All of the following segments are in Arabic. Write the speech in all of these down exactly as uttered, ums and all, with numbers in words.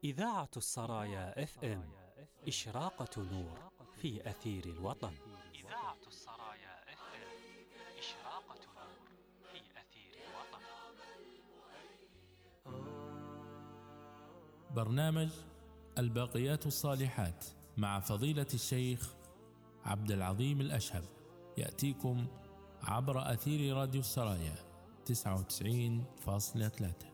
إذاعة السرايا اف ام، إشراقة نور في أثير الوطن. إذاعة السرايا اف ام، إشراقة نور في أثير الوطن. برنامج الباقيات الصالحات مع فضيلة الشيخ عبد العظيم الأشهب يأتيكم عبر أثير راديو السرايا تسعة وتسعين فاصلة ثلاثة.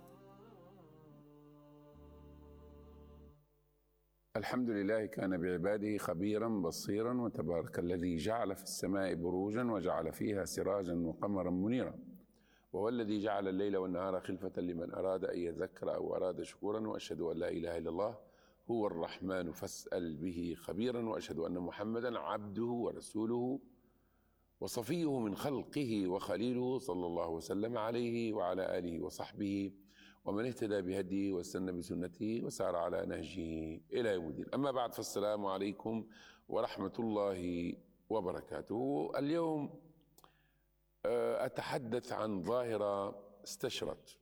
الحمد لله كان بعباده خبيرا بصيرا، وتبارك الذي جعل في السماء بروجا وجعل فيها سراجا وقمرا منيرا، وهو الذي جعل الليل والنهار خلفة لمن أراد أن يذكر أو أراد شكورا، وأشهد أن لا إله إلا الله هو الرحمن فاسأل به خبيرا، وأشهد أن محمدا عبده ورسوله وصفيه من خلقه وخليله صلى الله وسلم عليه وعلى آله وصحبه ومن اهتدى بهديه واستنى بسنته وسار على نهجه إلى يوم الدين. أما بعد، فالسلام عليكم ورحمة الله وبركاته. اليوم أتحدث عن ظاهرة استشرت،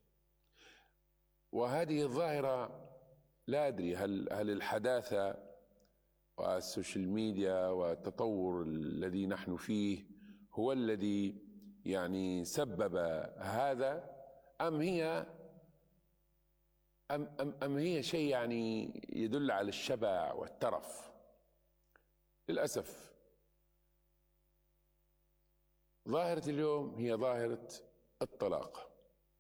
وهذه الظاهرة لا أدري هل هل الحداثة والسوشيال ميديا والتطور الذي نحن فيه هو الذي يعني سبب هذا، أم هي أم, أم, أم هي شيء يعني يدل على الشبع والترف. للأسف ظاهرة اليوم هي ظاهرة الطلاق.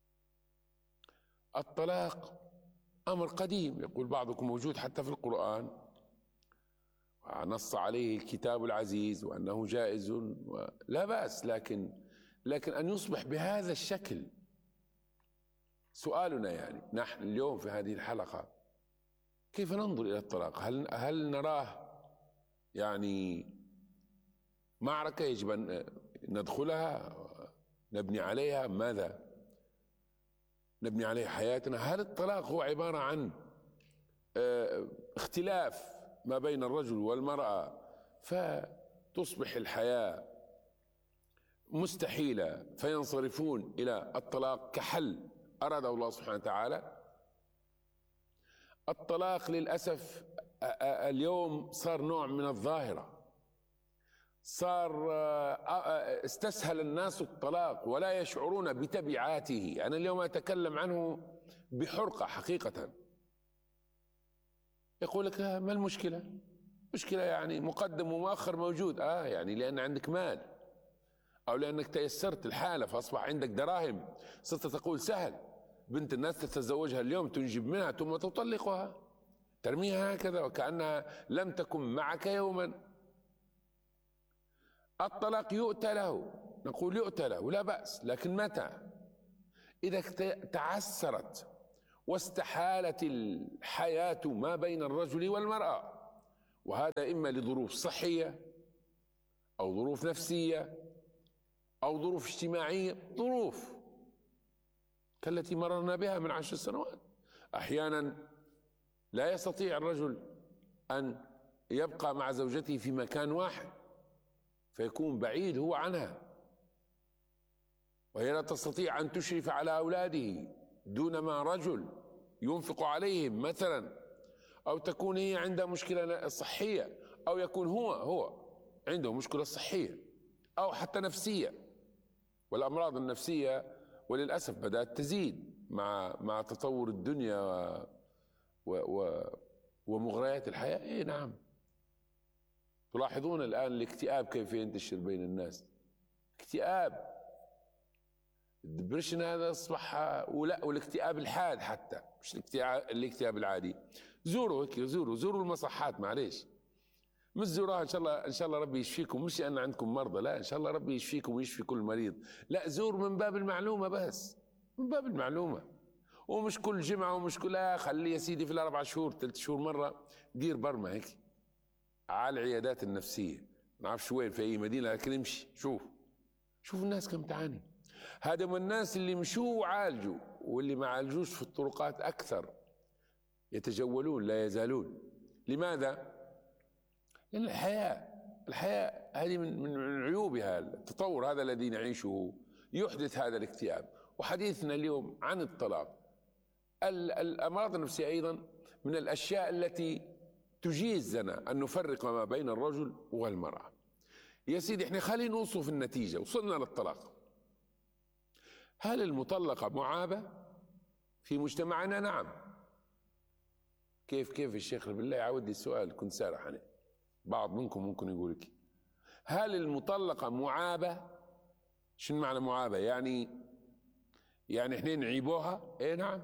الطلاق أمر قديم، يقول بعضكم موجود حتى في القرآن، ونص عليه الكتاب العزيز وأنه جائز ولا بأس، لكن لكن أن يصبح بهذا الشكل. سؤالنا يعني نحن اليوم في هذه الحلقة، كيف ننظر إلى الطلاق؟ هل هل نراه يعني معركة يجب أن ندخلها نبني عليها؟ ماذا نبني عليه حياتنا؟ هل الطلاق هو عبارة عن اختلاف ما بين الرجل والمرأة فتصبح الحياة مستحيلة فينصرفون إلى الطلاق كحل أراده الله سبحانه وتعالى؟ الطلاق للأسف اليوم صار نوع من الظاهرة، صار استسهل الناس الطلاق ولا يشعرون بتبعاته. أنا اليوم أتكلم عنه بحرقة حقيقة. يقول لك ما المشكلة؟ مشكلة يعني مقدم ومؤخر موجود، آه يعني لأن عندك مال أو لأنك تيسرت الحالة فأصبح عندك دراهم، صرت تقول سهل، بنت الناس تتزوجها اليوم تنجب منها ثم تطلقها، ترميها هكذا وكأنها لم تكن معك يوما. الطلاق يؤتى له، نقول يؤتى له لا بأس، لكن متى؟ إذا تعسرت واستحالت الحياة ما بين الرجل والمرأة، وهذا إما لظروف صحية أو ظروف نفسية أو ظروف اجتماعية، ظروف كالتي مررنا بها من عشر سنوات. أحيانا لا يستطيع الرجل أن يبقى مع زوجته في مكان واحد فيكون بعيد هو عنها، وهي لا تستطيع أن تشرف على أولاده دون ما رجل ينفق عليهم مثلا، أو تكون هي عندها مشكلة صحية، أو يكون هو هو عنده مشكلة صحية أو حتى نفسية. والأمراض النفسية وللأسف بدأت تزيد مع مع تطور الدنيا و و و ومغريات الحياة. إيه نعم، تلاحظون الآن الاكتئاب كيف ينتشر بين الناس. اكتئاب، الدبريشن هذا أصبح، ولا والاكتئاب الحاد حتى، مش الاكتئاب الاكتئاب العادي. زوروا هيك، زوروا زوروا المصحات، معليش مش زوروها إن شاء الله إن شاء الله ربي يشفيكم، مش أن عندكم مرضى، لا إن شاء الله ربي يشفيكم ويشفي كل مريض، لا زور من باب المعلومة، بس من باب المعلومة، ومش كل جمعة ومش كل آه خلي يا سيدي في الأربع شهور ثلاث شهور مرة دير برمة هيك على العيادات النفسية، ما أعرفش وين في أي مدينة، لكن امشي شوف شوف الناس كم تعاني. هذا من الناس اللي مشوا وعالجوا، واللي ما عالجوش في الطرقات أكثر، يتجولون لا يزالون. لماذا؟ لأن الحياة الحياة هذه من من عيوبها، التطور هذا الذي نعيشه يحدث هذا الاكتئاب. وحديثنا اليوم عن الطلاق. الأمراض النفسية أيضا من الأشياء التي تجيز لنا أن نفرق ما بين الرجل والمرأة. يا سيدي احنا خلينا نوصف النتيجة، وصلنا للطلاق. هل المطلقة معابة في مجتمعنا؟ نعم. كيف كيف الشيخ بالله عودي السؤال، كنت سارح أنا. بعض منكم ممكن يقول لك هل المطلقة معابة؟ شنو معنى معابة؟ يعني يعني احنا نعيبوها؟ ايه نعم.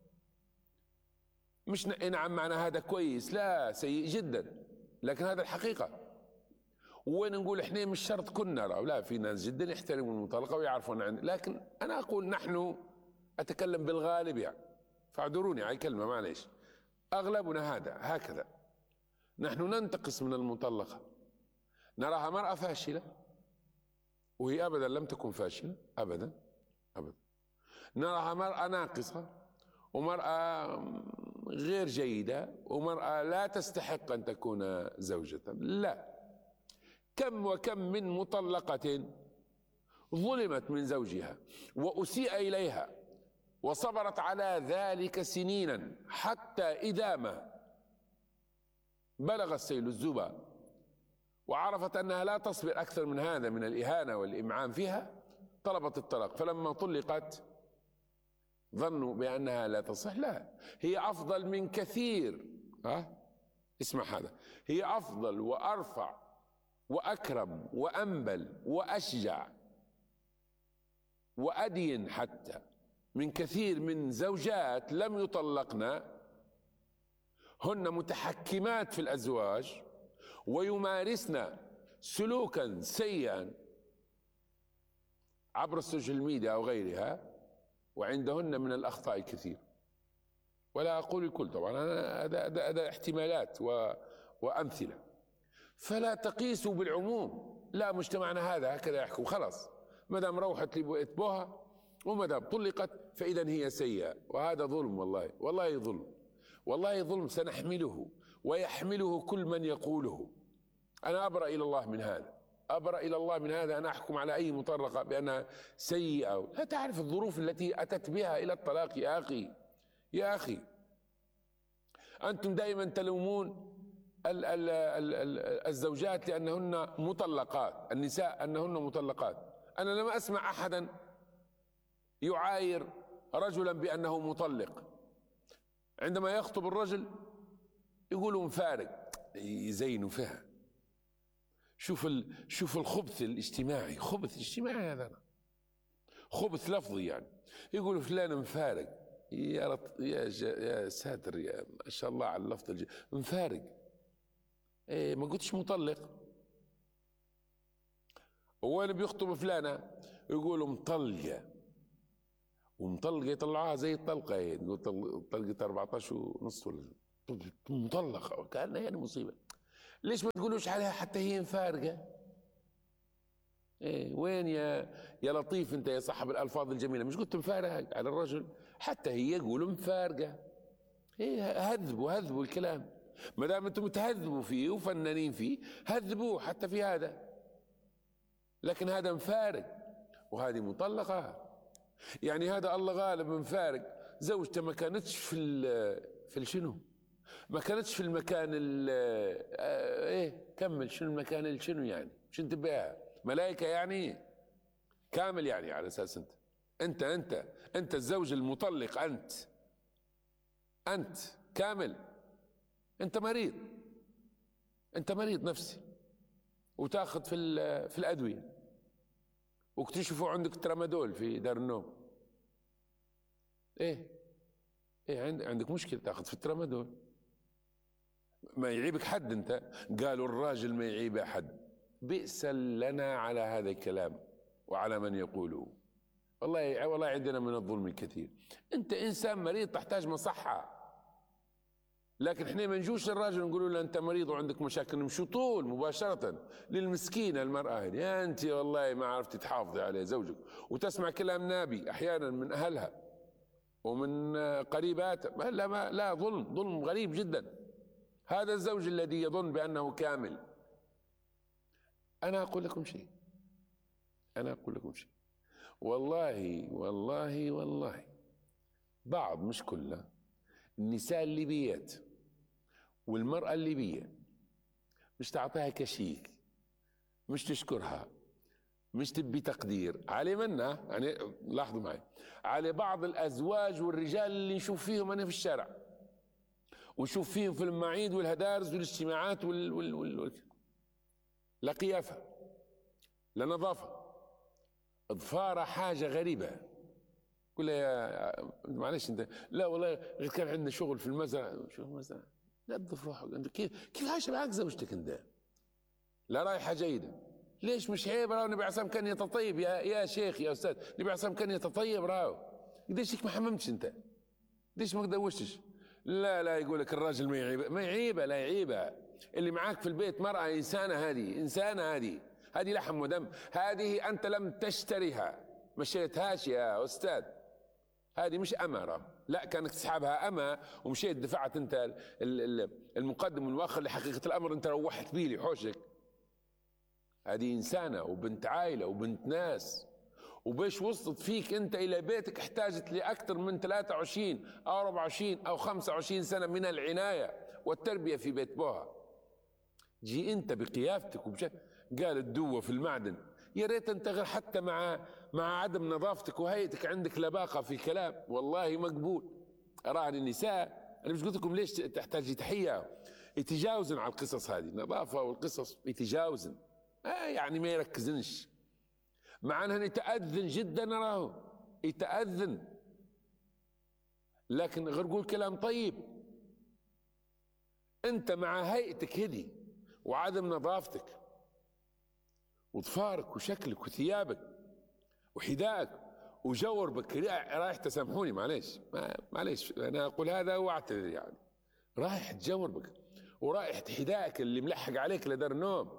مش نعم معنى هذا كويس، لا سيء جدا، لكن هذا الحقيقة. وين نقول احنا مش شرط كنا، لا، في ناس جدا يحترموا المطلقة ويعرفون عنه، لكن انا اقول نحن، اتكلم بالغالب يعني، فاعذروني على كلمة معليش، اغلبنا هذا هكذا. نحن ننتقص من المطلقة، نراها مرأة فاشلة وهي ابدا لم تكن فاشلة، ابدا ابدا. نراها مرأة ناقصة ومرأة غير جيدة ومرأة لا تستحق أن تكون زوجة، لا. كم وكم من مطلقة ظلمت من زوجها وأسيء إليها وصبرت على ذلك سنينا، حتى إذا ما بلغ السيل الزبا وعرفت أنها لا تصبر أكثر من هذا من الإهانة والإمعان فيها، طلبت الطلاق. فلما طلقت ظنوا بأنها لا تصح، لا، هي أفضل من كثير. ها اسمع هذا، هي أفضل وأرفع وأكرم وأنبل وأشجع وأدين حتى من كثير من زوجات لم يطلقن، هن متحكمات في الأزواج ويمارسن سلوكا سيئا عبر السوشيال ميديا أو غيرها، وعندهن من الأخطاء كثير. ولا أقول الكل طبعا، هذا هذا احتمالات و... وأمثلة. فلا تقيسوا بالعموم، لا، مجتمعنا هذا هكذا يحكم، خلاص ما دام روحت لأبوها وما دام طلقت فإذا هي سيئة، وهذا ظلم. والله والله ظلم، والله ظلم سنحمله ويحمله كل من يقوله. أنا أبرأ إلى الله من هذا، أبرأ إلى الله من هذا. أنا أحكم على أي مطلقة بأنها سيئة، لا تعرف الظروف التي أتت بها إلى الطلاق. يا أخي يا أخي أنتم دائما تلومون ال ال ال ال الزوجات لأنهن مطلقات، النساء أنهن مطلقات. أنا لم أسمع أحدا يعاير رجلا بأنه مطلق. عندما يخطب الرجل يقولوا مفارق، يزينوا فيها. شوف ال... شوف الخبث الاجتماعي، خبث اجتماعي هذا، خبث لفظي يعني. يقولوا فلان مفارق، يا رط... يا ج... يا ساتر، يا ما شاء الله على اللفظ الج... مفارق. إيه ما قلتش مطلق. وين بيخطب فلانة يقولوا مطلقة، ومطلقة يطلعوها زي الطلقة، يقول طلقة أربعة عشر ونص ولا مطلقة، كأنها يعني مصيبة. ليش ما تقولوش عليها حتى هي مفارقة؟ إيه وين يا يا لطيف انت يا صاحب الالفاظ الجميله، مش قلت مفارقة على الرجل؟ حتى هي يقولوا مفارقة. إيه هذبوا هذبوا الكلام، ما دام انتم تهذبوا فيه وفنانين فيه هذبوه حتى في هذا. لكن هذا مفارق وهذه مطلقة، يعني هذا الله غالب مفارق، زوجته ما كانتش في في الشنو، ما كانتش في المكان ال ايه كمل، شنو المكان الشنو يعني، شو انت بها ملائكة يعني كامل يعني، على اساس انت انت انت انت الزوج المطلق، انت انت كامل، انت مريض، انت مريض نفسي، وتاخذ في في الادوية، واكتشفوا عندك ترامادول في دار النوم. ايه ايه عندك مشكلة تاخذ في الترامادول. ما يعيبك حد انت، قالوا الراجل ما يعيب احد. بئس لنا على هذا الكلام وعلى من يقوله. والله والله عندنا من الظلم الكثير. انت انسان مريض تحتاج مصحة، لكن احنا ما نجوش للراجل نقول له انت مريض وعندك مشاكل، نمشي طول مباشرة للمسكينة المرأة هذه، يا انت والله ما عرفتي تحافظي على زوجك، وتسمع كلام نابي احيانا من اهلها ومن قريباتها. لا ما لا ظلم، ظلم غريب جدا. هذا الزوج الذي يظن بأنه كامل. أنا أقول لكم شيء، أنا أقول لكم شيء، والله والله والله بعض مش كلها النساء الليبيات والمرأة الليبية مش تعطيها كشيك، مش تشكرها، مش تبي تقدير على منا. يعني لاحظوا معي، على بعض الأزواج والرجال اللي نشوف فيهم أنا في الشارع ونشوف فيهم في المواعيد والهدارز والاجتماعات وال, وال... وال... لا قيافة لا نظافة، اظفارها حاجة غريبة. قول يا معلش انت، لا والله غير كان عندنا شغل في المزرعة. شو المزرعة؟ لا تضيف روحك انت. كيف كيف عايشة معك زوجتك انت؟ لا رايحة جيدة. ليش مش عيب؟ راهو النبي عليه الصلاة والسلام كان يتطيب يا يا شيخ يا استاذ، النبي عليه الصلاة والسلام كان يتطيب. راهو قديش هيك ما حممتش انت؟ ليش ما قدوشتش؟ لا لا يقول لك الراجل ما يعيبه، ما يعيبه لا يعيبه. اللي معاك في البيت مرأة إنسانة، هذه إنسانة، هذه هذه لحم ودم، هذه أنت لم تشتريها، ما اشتريتهاش يا أستاذ. هذه مش أمارة، لا كانك تسحبها أما ومشيت دفعت أنت المقدم والمؤخر لحقيقة الأمر، أنت روحت بيلي حوشك. هذه إنسانة وبنت عائلة وبنت ناس، وباش وصلت فيك أنت إلى بيتك احتاجت لأكثر من ثلاثة وعشرين أو أربعة وعشرين أو خمسة وعشرين سنة من العناية والتربية في بيت بوها. جي أنت بقيافتك وبش... قال الدوة في المعدن. يا ريت أنت غير حتى مع مع عدم نظافتك وهيئتك عندك لباقة في الكلام، والله مقبول. أراهن النساء، أنا مش قلت لكم ليش تحتاج تحية، يتجاوزن على القصص هذه، النظافة والقصص يتجاوزن، آه يعني ما يركزنش، مع أنها يتأذن جدا. راهو يتأذن، لكن غير قول كلام طيب. أنت مع هيئتك هذي وعدم نظافتك وضفارك وشكلك وثيابك وحذائك وجوربك، رايح تسامحوني معليش معليش أنا أقول هذا وأعتذر، يعني رايح تجوربك ورايح حذائك اللي ملحق عليك لدار النوم،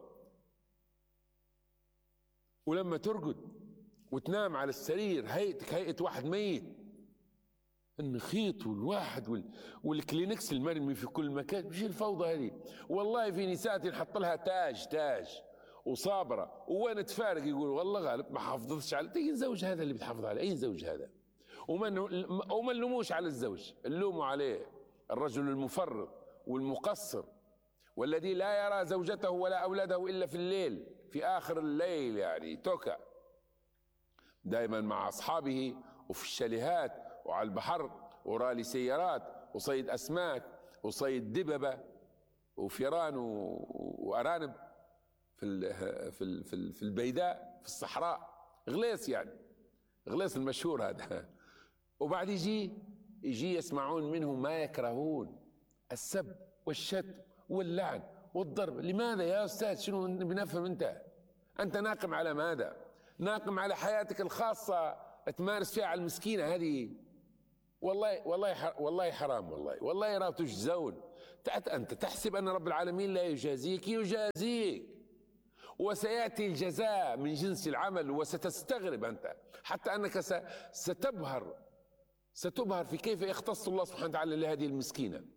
ولما ترقد وتنام على السرير هيئتك هيئة واحد ميت، النخيط والواحد وال... والكلينكس المرمي في كل مكان. مش الفوضى هذه؟ والله في نساء ينحط لها تاج تاج وصابرة، وين تفارق يقول والله غالب ما حافظتش على. تيجي نزوج هذا اللي بتحافظ عليه، اي نزوج هذا؟ وما وما نلوموش على الزوج، نلوموا عليه الرجل المفرط والمقصر، والذي لا يرى زوجته ولا أولاده إلا في الليل، في آخر الليل، يعني توكا دائما مع أصحابه وفي الشاليهات وعلى البحر ورالي سيارات وصيد أسماك وصيد دببة وفيران وأرانب في في في في البيداء في الصحراء، غليص يعني غليص المشهور هذا. وبعد يجي يجي يسمعون منه ما يكرهون، السب والشتم واللعن والضرب. لماذا يا أستاذ؟ شنو بنفهم أنت؟ أنت ناقم على ماذا؟ ناقم على حياتك الخاصة تمارس فيها على المسكينة هذه. والله والله والله حرام، والله والله راه تجزون. أنت تحسب أن رب العالمين لا يجازيك؟ يجازيك، وسيأتي الجزاء من جنس العمل، وستستغرب أنت حتى أنك ستبهر ستبهر في كيف يختص الله سبحانه وتعالى لهذه المسكينة.